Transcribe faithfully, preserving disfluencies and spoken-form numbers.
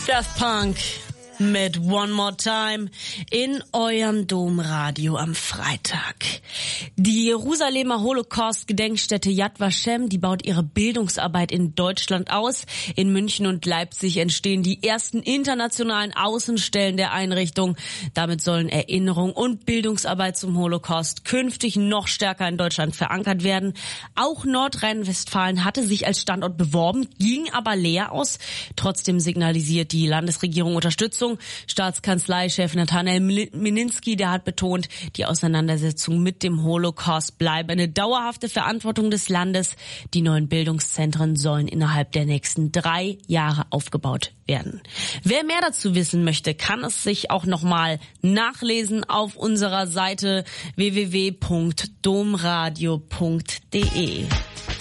Daft Punk mit One More Time in eurem Domradio am Freitag. Die Jerusalemer Holocaust-Gedenkstätte Yad Vashem, die baut ihre Bildungsarbeit in Deutschland aus. In München und Leipzig entstehen die ersten internationalen Außenstellen der Einrichtung. Damit sollen Erinnerung und Bildungsarbeit zum Holocaust künftig noch stärker in Deutschland verankert werden. Auch Nordrhein-Westfalen hatte sich als Standort beworben, ging aber leer aus. Trotzdem signalisiert die Landesregierung Unterstützung. Staatskanzleichef Nathanael Mininski, der hat betont, die Auseinandersetzung mit dem Holocaust bleibe eine dauerhafte Verantwortung des Landes. Die neuen Bildungszentren sollen innerhalb der nächsten drei Jahre aufgebaut werden. Wer mehr dazu wissen möchte, kann es sich auch nochmal nachlesen auf unserer Seite w w w punkt domradio punkt d e.